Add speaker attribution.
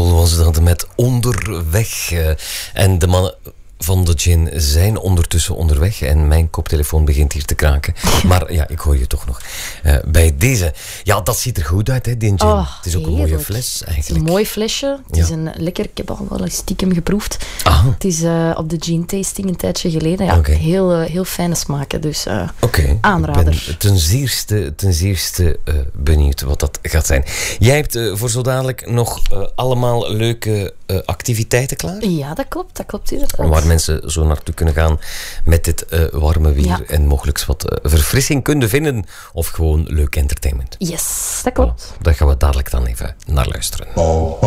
Speaker 1: Soul was dat met Onderweg. En de mannen van de gin zijn ondertussen onderweg en mijn koptelefoon begint hier te kraken. Maar ja, ik hoor je toch nog. Bij deze. Ja, dat ziet er goed uit, hè, die gin. Het is ook een mooie fles, eigenlijk.
Speaker 2: Het is een mooi flesje. Het is een lekker... Ik heb al wel eens stiekem geproefd. Het is op de gin tasting een tijdje geleden. Ja, heel fijne smaken. Dus aanrader.
Speaker 1: Ik ben ten zeerste benieuwd wat dat gaat zijn. Jij hebt voor zo dadelijk nog allemaal leuke activiteiten klaar?
Speaker 2: Ja, dat klopt inderdaad.
Speaker 1: Waar mensen zo naartoe kunnen gaan met dit warme weer en mogelijk wat verfrissing kunnen vinden of gewoon leuk entertainment.
Speaker 2: Yes, dat klopt.
Speaker 1: Daar gaan we dadelijk dan even naar luisteren.